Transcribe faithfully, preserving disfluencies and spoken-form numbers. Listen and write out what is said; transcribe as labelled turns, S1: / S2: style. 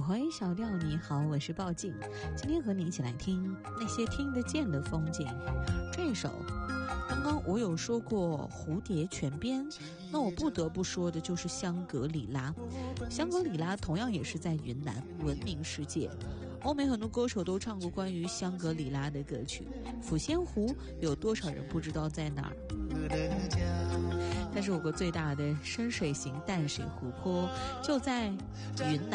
S1: 回小调，你好，我是鲍静，今天和你一起来听那些听得见的风景。这一首刚刚我有说过蝴蝶泉边，那我不得不说的就是香格里拉。香格里拉同样也是在云南闻名世界，欧美很多歌手都唱过关于香格里拉的歌曲。抚仙湖有多少人不知道在哪儿？但是我国最大的深水型淡水湖泊就在云南